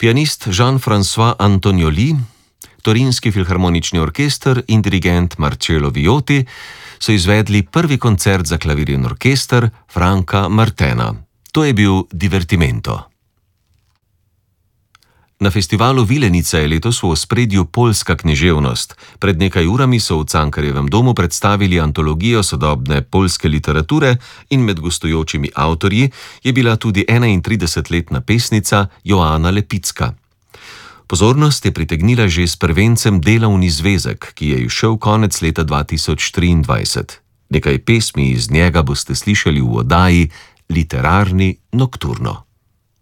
Pianist Jean-François Antonioli, Torinski filharmonični orkester in dirigent Marcello Viotti so izvedli prvi koncert za klavir in orkester Franka Martena. To je bil Divertimento. Na festivalu Vilenica je letos v ospredju poljska književnost. Pred nekaj urami so v Cankarjevem domu predstavili antologijo sodobne poljske literature in med gostujočimi avtorji je bila tudi 31-letna pesnica Joana Lepicka. Pozornost je pritegnila že s prvencem Delavni zvezek, ki je izšel konec leta 2023. Nekaj pesmi iz njega boste slišali v oddaji Literarni nokturno.